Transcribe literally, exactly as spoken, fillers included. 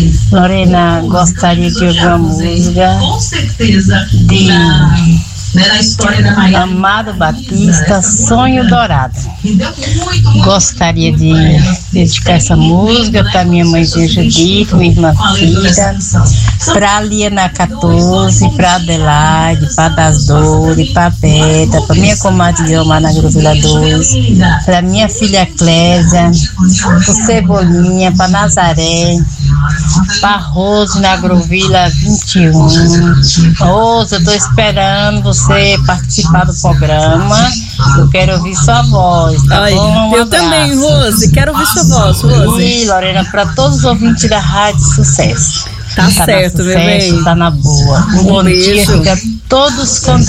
Lorena, gostaria de ouvir uma música de Amado Batista, Sonho Dourado. Gostaria de dedicar essa música para minha mãezinha Judith, minha irmã Cida, para a Liana quatorze, para Adelaide, para Das Dores, para Beta, para minha comadre Guilherme na Gruvila dois, para minha filha Clésia, para Cebolinha, para Nazaré, para Rose na Gruvila vinte e um. Rose, eu estou esperando você participar do programa. Eu quero ouvir sua voz, tá Ai, bom? Um eu abraço. também, Rose, quero ouvir sua voz, Rose. E Lorena, para todos os ouvintes da Rádio Sucesso. Tá, tá certo, meu bem. Tá na boa. Um, um bom beijo. dia, fica todos com Deus.